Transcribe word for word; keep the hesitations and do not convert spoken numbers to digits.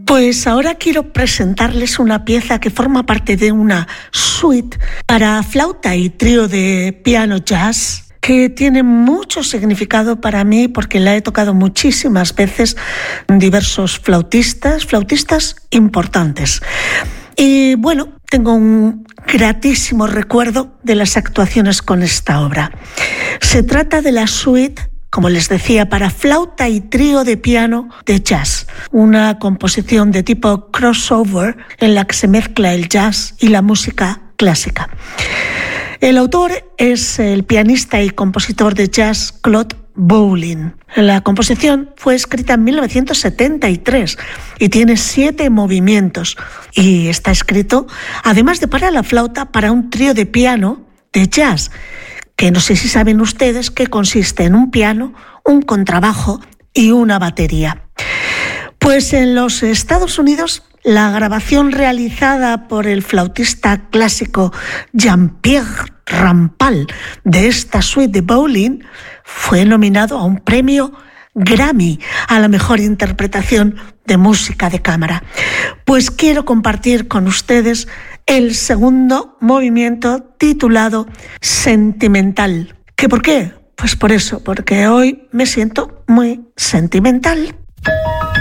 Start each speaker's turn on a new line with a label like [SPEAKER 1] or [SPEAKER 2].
[SPEAKER 1] Pues ahora quiero presentarles una pieza que forma parte de una suite para flauta y trío de piano jazz que tiene mucho significado para mí porque la he tocado muchísimas veces en diversos flautistas, flautistas importantes. Y bueno, tengo un gratísimo recuerdo de las actuaciones con esta obra. Se trata de la suite, como les decía, para flauta y trío de piano de jazz, una composición de tipo crossover en la que se mezcla el jazz y la música clásica. El autor es el pianista y compositor de jazz Claude Bowling. La composición fue escrita en mil novecientos setenta y tres y tiene siete movimientos y está escrito, además de para la flauta, para un trío de piano de jazz, que no sé si saben ustedes que consiste en un piano, un contrabajo y una batería. Pues en los Estados Unidos, la grabación realizada por el flautista clásico Jean-Pierre Rampal de esta suite de Bowling fue nominado a un premio Grammy a la mejor interpretación de música de cámara. Pues quiero compartir con ustedes el segundo movimiento titulado Sentimental. ¿Qué por qué? Pues por eso, porque hoy me siento muy sentimental.